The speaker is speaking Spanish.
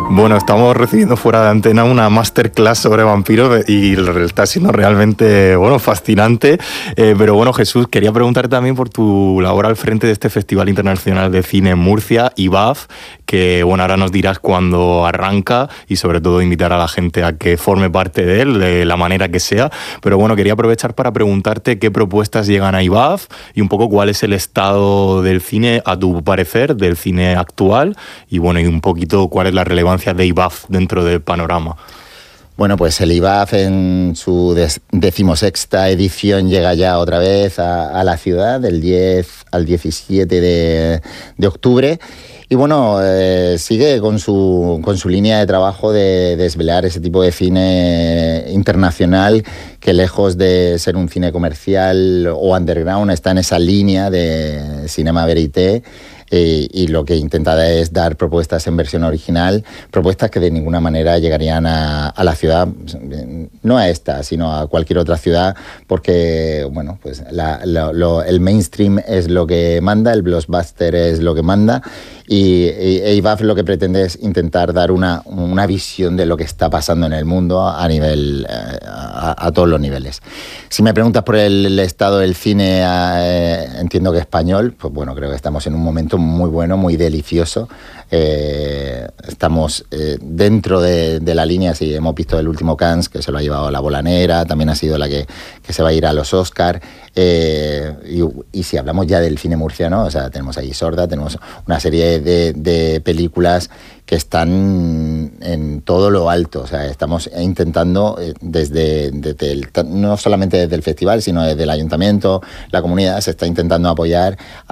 Bueno, estamos recibiendo fuera de antena una masterclass sobre vampiros y está siendo realmente, bueno, fascinante. Pero bueno, Jesús, quería preguntarte también por tu labor al frente de este Festival Internacional de Cine en Murcia, IVAF, que bueno, ahora nos dirás cuándo arranca y sobre todo invitar a la gente a que forme parte de él, de la manera que sea. Pero bueno, quería aprovechar para preguntarte qué propuestas llegan a IVAF y un poco cuál es el estado del cine, a tu parecer, del cine actual y bueno, y un poquito cuál es la relevancia de IVAF dentro del panorama. Bueno, pues el IVAF en su 16ª edición llega ya otra vez a la ciudad, del 10 al 17 de octubre. Y bueno, sigue con su línea de trabajo de desvelar ese tipo de cine internacional que, lejos de ser un cine comercial o underground, está en esa línea de cinema verité. Y lo que intenta es dar propuestas en versión original, propuestas que de ninguna manera llegarían a la ciudad, no a esta, sino a cualquier otra ciudad, porque bueno, pues el mainstream es lo que manda, el blockbuster es lo que manda, y IVAF lo que pretende es intentar dar una visión de lo que está pasando en el mundo a nivel a todos los niveles. Si me preguntas por el estado del cine, entiendo que español, pues bueno, creo que estamos en un momento muy bueno, muy delicioso. Estamos dentro de la línea, sí, hemos visto el último Cannes, que se lo ha llevado La Bolanera, también ha sido la que se va a ir a los Oscar. Y si hablamos ya del cine murciano, o sea, tenemos ahí Sorda, tenemos una serie de películas que están en todo lo alto. O sea, estamos intentando no solamente desde el festival, sino desde el ayuntamiento, la comunidad, se está intentando apoyar